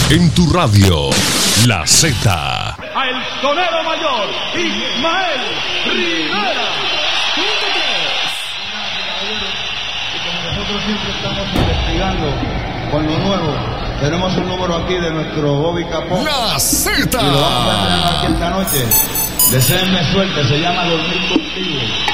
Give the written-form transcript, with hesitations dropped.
En tu radio, La Z. A el sonero mayor, Ismael Rivera. Y como nosotros siempre estamos investigando con lo nuevo, tenemos un número aquí de nuestro Bobby Capó. La Z. Y lo vamos a estrenar aquí esta noche. Deseenme suerte, se llama Dormir Contigo.